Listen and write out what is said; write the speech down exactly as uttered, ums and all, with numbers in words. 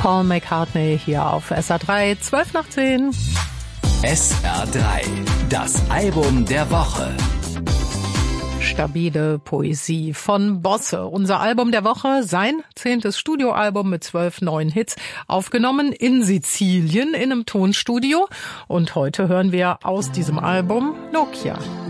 Paul McCartney hier auf S R drei, zwölf nach zehn. S R drei, das Album der Woche. Stabile Poesie von Bosse. Unser Album der Woche, sein zehntes Studioalbum mit zwölf neuen Hits, aufgenommen in Sizilien in einem Tonstudio. Und heute hören wir aus diesem Album Nokia.